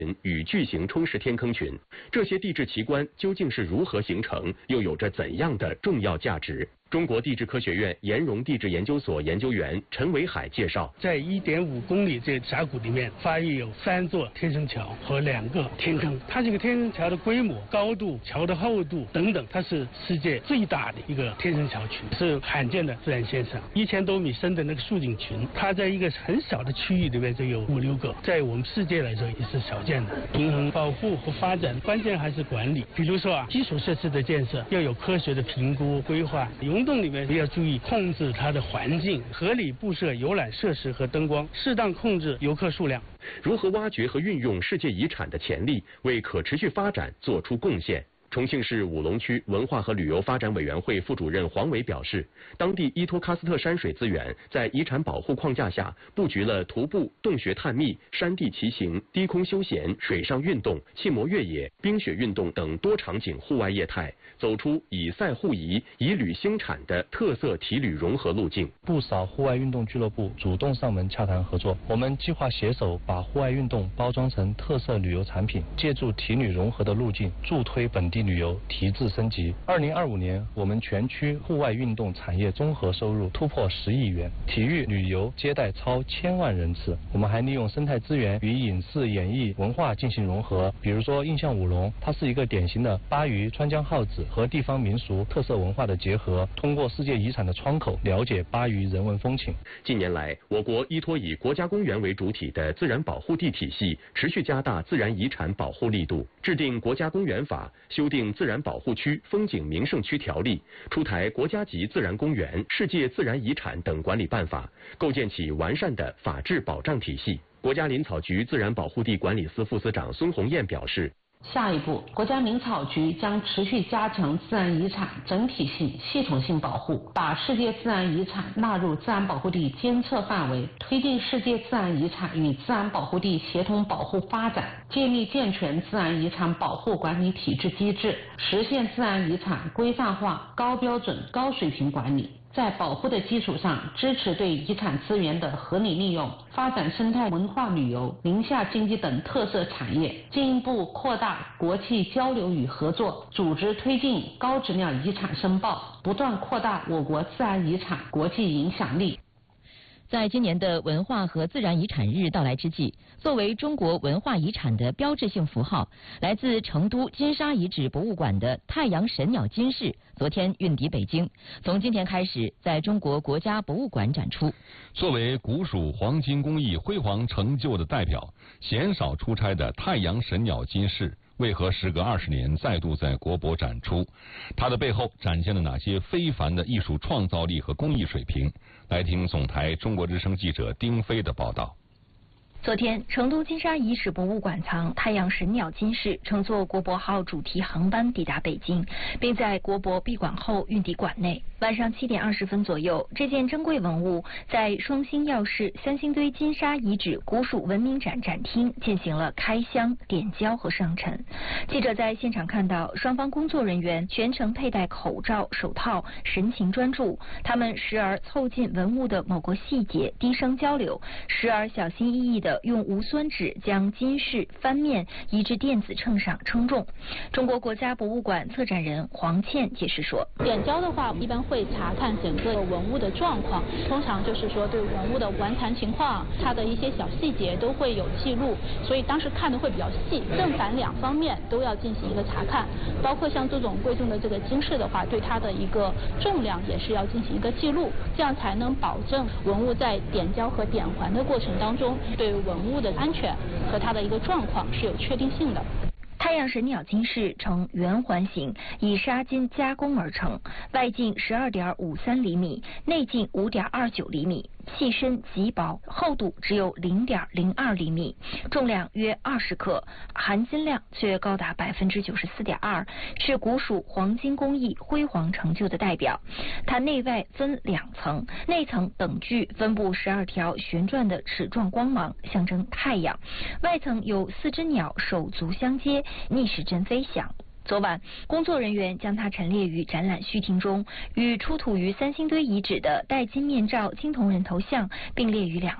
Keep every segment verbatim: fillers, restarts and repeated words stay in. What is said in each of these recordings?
与巨型冲蚀天坑群，这些地质奇观究竟是如何形成，又有着怎样的重要价值？中国地质科学院岩溶地质研究所研究员陈维海介绍， 在一点五公里这峡谷里面，发现有三座天生桥和两个天坑。它这个天生桥的规模、高度、桥的厚度等等，它是世界最大的一个天生桥群，是罕见的自然现象。一千多米深的那个竖井群，它在一个很小的区域里面就有五六个，在我们世界来说也是少见的。平衡保护和发展，关键还是管理。比如说啊，基础设施的建设要有科学的评估规划。溶洞里面要注意控制它的环境，合理布设游览设施和灯光，适当控制游客数量。 如何挖掘和运用世界遗产的潜力，为可持续发展做出贡献？重庆市武隆区文化和旅游发展委员会副主任黄伟表示，当地伊托喀斯特山水资源在遗产保护框架下，布局了徒步、洞穴探秘、山地骑行、低空休闲、水上运动、气膜越野、冰雪运动等多场景户外业态，走出以赛互宜、以旅兴产的特色体旅融合路径。 不少户外运动俱乐部主动上门洽谈合作，我们计划携手把户外运动包装成特色旅游产品，借助体旅融合的路径，助推本地旅游提质升级。二零二五年，我们全区户外运动产业综合收入突破十亿元，体育旅游接待超千万人次。我们还利用生态资源与影视、演艺、文化进行融合，比如说印象舞龙，它是一个典型的巴渝川江号子和地方民俗特色文化的结合，通过世界遗产的窗口了解巴渝人文风情。 近年来，我国依托以国家公园为主体的自然保护地体系，持续加大自然遗产保护力度，制定国家公园法，修订自然保护区、风景名胜区条例，出台国家级自然公园、世界自然遗产等管理办法，构建起完善的法治保障体系。国家林草局自然保护地管理司副司长孙红艳表示， 下一步，国家林草局将持续加强自然遗产整体性、系统性保护，把世界自然遗产纳入自然保护地监测范围，推进世界自然遗产与自然保护地协同保护发展，建立健全自然遗产保护管理体制机制，实现自然遗产规范化、高标准、高水平管理。在保护的基础上，支持对遗产资源的合理利用，发展生态文化旅游、林下经济等特色产业，进一步扩大国际交流与合作，组织推进高质量遗产申报，不断扩大我国自然遗产国际影响力。 在今年的文化和自然遗产日到来之际，作为中国文化遗产的标志性符号，来自成都金沙遗址博物馆的太阳神鸟金饰，昨天运抵北京，从今天开始在中国国家博物馆展出。 作为古蜀黄金工艺辉煌成就的代表，鲜少出差的太阳神鸟金饰，为何时隔二十年再度在国博展出？它的背后展现了哪些非凡的艺术创造力和工艺水平？来听总台中国之声记者丁飞的报道。 昨天，成都金沙遗址博物馆藏太阳神鸟金饰乘坐国博号主题航班抵达北京，并在国博闭馆后运抵馆内。晚上七点二十分左右，这件珍贵文物在双星耀市三星堆金沙遗址古蜀文明展展厅进行了开箱、点胶和上陈。记者在现场看到，双方工作人员全程佩戴口罩、手套，神情专注。他们时而凑近文物的某个细节低声交流，时而小心翼翼地用无酸纸将金饰翻面移至电子秤上称重。中国国家博物馆策展人黄倩解释说， 点胶的话，一般会查看整个文物的状况，通常就是说对文物的顽残情况，它的一些小细节都会有记录，所以当时看的会比较细，正反两方面都要进行一个查看，包括像这种贵重的这个金饰的话，对它的一个重量也是要进行一个记录，这样才能保证文物在点胶和点环的过程当中，对文物的安全和它的一个状况是有确定性的。 太阳神鸟金饰呈圆环形，以纱金加工而成，外径十二点五三厘米，内径五点二九厘米，器身极薄，厚度只有零点零二厘米，重量约二十克，含金量却高达百分之九十四点二，是古蜀黄金工艺辉煌成就的代表。它内外分两层，内层等距分布十二条旋转的齿状光芒，象征太阳；外层有四只鸟手足相接，逆时针飞翔。昨晚，工作人员将它陈列于展览序厅中，与出土于三星堆遗址的戴金面罩青铜人头像并列于两侧。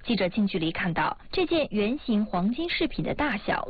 记者近距离看到这件圆形黄金饰品的大小